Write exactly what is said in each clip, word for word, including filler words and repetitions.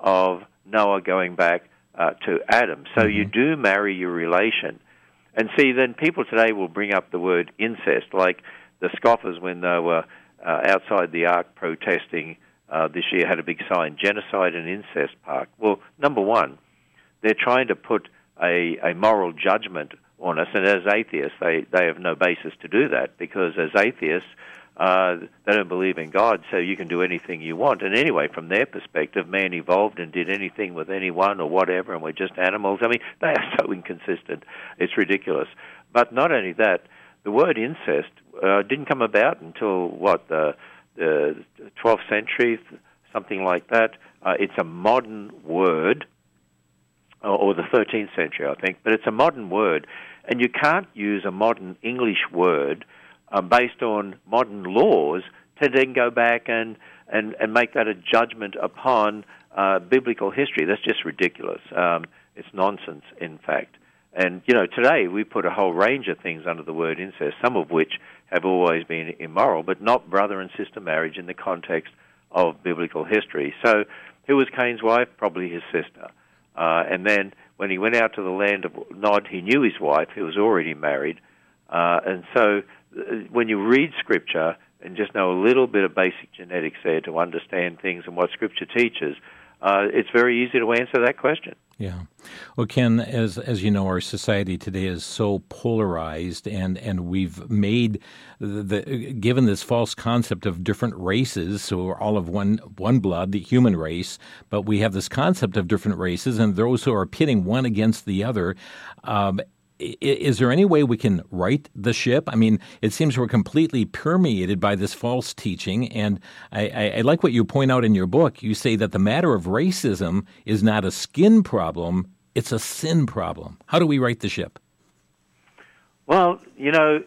of Noah going back uh, to Adam. So mm-hmm. you do marry your relation. And see, then people today will bring up the word incest, like the scoffers when they were uh, outside the Ark protesting uh, this year had a big sign, Genocide and Incest Park. Well, number one, they're trying to put a, a moral judgment on us, and as atheists, they, they have no basis to do that, because as atheists, uh, they don't believe in God, so you can do anything you want. And anyway, from their perspective, man evolved and did anything with anyone or whatever, and we're just animals. I mean, they are so inconsistent. It's ridiculous. But not only that, the word incest uh, didn't come about until, what, the, the twelfth century, something like that. Uh, it's a modern word, or the thirteenth century, I think, but it's a modern word, and you can't use a modern English word uh, based on modern laws to then go back and, and, and make that a judgment upon uh, biblical history. That's just ridiculous. Um, it's nonsense, in fact. And, you know, today we put a whole range of things under the word incest, some of which have always been immoral, but not brother and sister marriage in the context of biblical history. So who was Cain's wife? Probably his sister. Uh, and then when he went out to the land of Nod, he knew his wife, who was already married. Uh, and so uh, when you read Scripture and just know a little bit of basic genetics there to understand things and what Scripture teaches, uh, it's very easy to answer that question. Yeah. Well, Ken, as as you know, our society today is so polarized, and, and we've made the, the given this false concept of different races, so we're all of one one blood, the human race, but we have this concept of different races, and those who are pitting one against the other. Um, Is there any way we can right the ship? I mean, it seems we're completely permeated by this false teaching, and I, I, I like what you point out in your book. You say that the matter of racism is not a skin problem, it's a sin problem. How do we right the ship? Well, you know,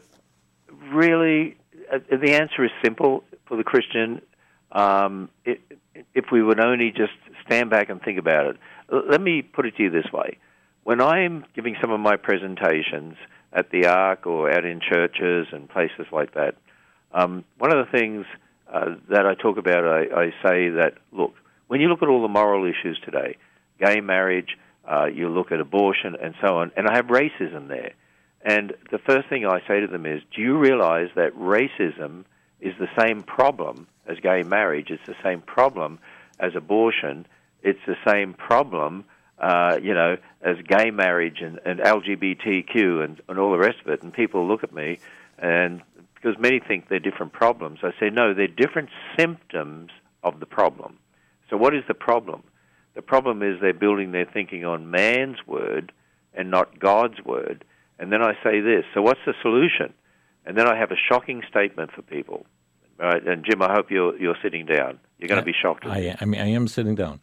really, uh, the answer is simple for the Christian. Um, it, if we would only just stand back and think about it. Let me put it to you this way. When I'm giving some of my presentations at the Ark or out in churches and places like that, um, one of the things uh, that I talk about, I, I say that, look, when you look at all the moral issues today, gay marriage, uh, you look at abortion and so on, and I have racism there. And the first thing I say to them is, do you realize that racism is the same problem as gay marriage? It's the same problem as abortion. It's the same problem Uh, you know, as gay marriage and, and L G B T Q and, and all the rest of it. And people look at me, and because many think they're different problems, I say, no, they're different symptoms of the problem. So what is the problem? The problem is they're building their thinking on man's word and not God's word. And then I say this, so what's the solution? And then I have a shocking statement for people. All right, and Jim, I hope you're, you're sitting down. You're going to be shocked. I, I mean, I am sitting down.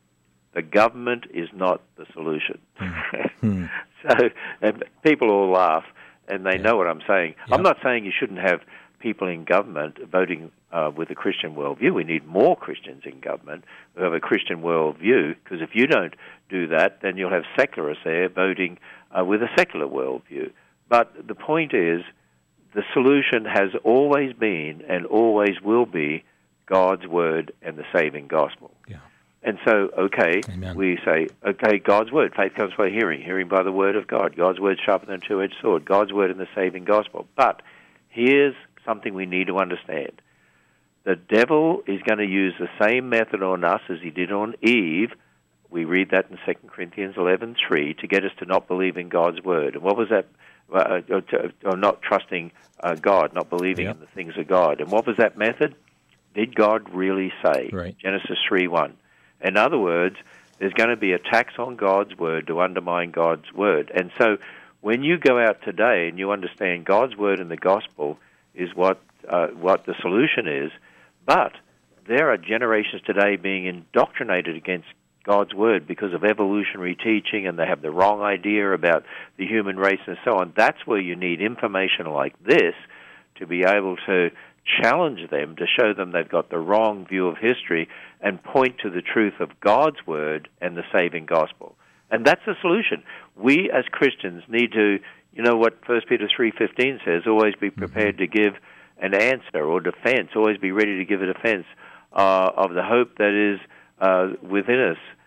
The government is not the solution. Hmm. So and people all laugh, and they yeah. know what I'm saying. Yep. I'm not saying you shouldn't have people in government voting uh, with a Christian worldview. We need more Christians in government who have a Christian worldview, because if you don't do that, then you'll have secularists there voting uh, with a secular worldview. But the point is, the solution has always been and always will be God's word and the saving gospel. Yeah. And so, okay, Amen. we say, okay, God's word. Faith comes by hearing, hearing by the word of God. God's word is sharper than a two-edged sword. God's word in the saving gospel. But here's something we need to understand. The devil is going to use the same method on us as he did on Eve. We read that in Second Corinthians eleven three, to get us to not believe in God's word. And what was that? Uh, or, to, or not trusting uh, God, not believing yep. in the things of God. And what was that method? Did God really say? Right. Genesis three one. In other words, there's going to be attacks on God's word to undermine God's word. And so when you go out today and you understand God's word and the gospel is what uh, what the solution is, but there are generations today being indoctrinated against God's word because of evolutionary teaching, and they have the wrong idea about the human race and so on. That's where you need information like this to be able to challenge them, to show them they've got the wrong view of history and point to the truth of God's word and the saving gospel. And that's the solution. We as Christians need to, you know what First Peter three fifteen says, always be prepared mm-hmm. to give an answer or defense, always be ready to give a defense uh, of the hope that is uh, within us